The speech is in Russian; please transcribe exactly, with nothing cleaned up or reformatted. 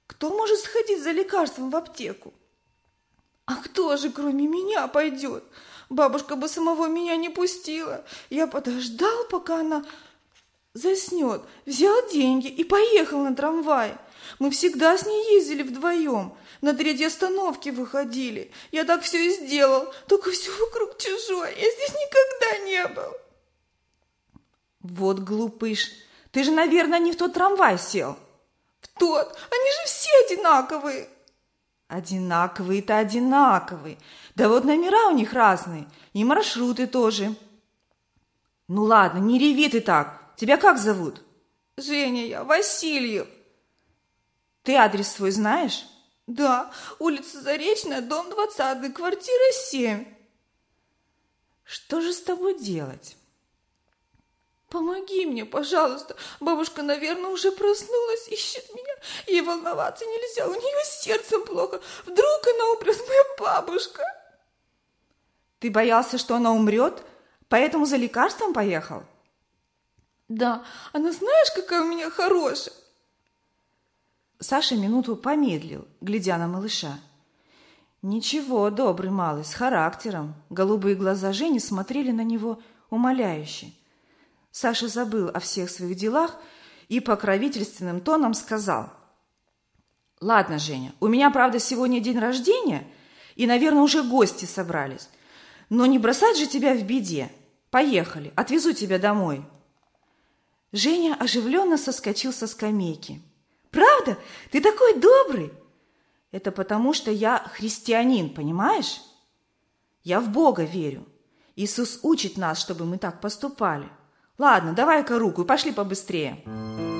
Кто может сходить за лекарством в аптеку? А кто же, кроме меня, пойдет? Бабушка бы самого меня не пустила. Я подождал, пока она заснет, взял деньги и поехал на трамвай. Мы всегда с ней ездили вдвоем, на третьей остановке выходили. Я так все и сделал, только все вокруг чужое, я здесь никогда не был. Вот глупыш, ты же, наверное, не в тот трамвай сел. В тот, они же все одинаковые. Одинаковые-то одинаковые, да вот номера у них разные, и маршруты тоже. Ну ладно, не реви ты так, тебя как зовут? Женя я, Васильев. Ты адрес свой знаешь? Да, улица Заречная, дом двадцатый, квартира семь. Что же с тобой делать? Помоги мне, пожалуйста. Бабушка, наверное, уже проснулась, ищет меня. Ей волноваться нельзя, у нее с сердцем плохо. Вдруг она умрет, моя бабушка. Ты боялся, что она умрет, поэтому за лекарством поехал? Да, она знаешь, какая у меня хорошая? Саша минуту помедлил, глядя на малыша. Ничего, добрый малый, с характером. Голубые глаза Жени смотрели на него умоляюще. Саша забыл о всех своих делах и покровительственным тоном сказал: «Ладно, Женя, у меня, правда, сегодня день рождения, и, наверное, уже гости собрались. Но не бросать же тебя в беде. Поехали, отвезу тебя домой». Женя оживленно соскочил со скамейки. «Правда? Ты такой добрый!» «Это потому, что я христианин, понимаешь? Я в Бога верю. Иисус учит нас, чтобы мы так поступали. Ладно, давай-ка руку и пошли побыстрее».